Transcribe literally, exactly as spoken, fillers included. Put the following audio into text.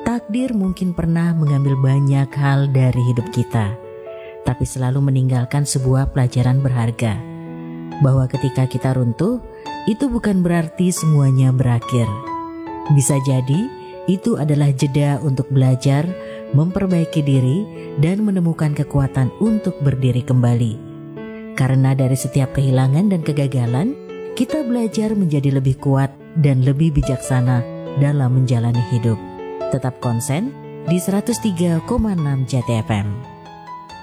takdir mungkin pernah mengambil banyak hal dari hidup kita, tapi selalu meninggalkan sebuah pelajaran berharga. Bahwa ketika kita runtuh, itu bukan berarti semuanya berakhir. Bisa jadi, itu adalah jeda untuk belajar, memperbaiki diri, dan menemukan kekuatan untuk berdiri kembali. Karena dari setiap kehilangan dan kegagalan, kita belajar menjadi lebih kuat dan lebih bijaksana dalam menjalani hidup. Tetap konsen di seratus tiga koma enam Jati F M.